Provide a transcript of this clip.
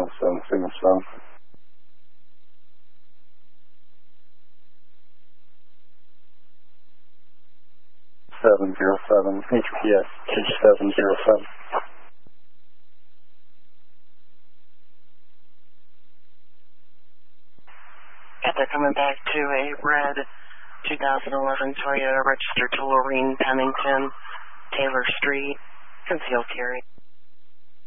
707, signal strong. 707, HPS 2707. Yeah, they're coming back to a red 2011 Toyota registered to Lorraine Pennington, Taylor Street, concealed carry.